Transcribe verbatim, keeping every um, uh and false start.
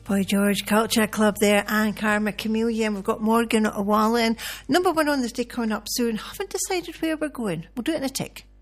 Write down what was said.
Boy George Culture Club there, and Karma Chameleon. We've got Morgan Wallen, number one on this day coming up soon. Haven't decided where we're going. We'll do it in a tick.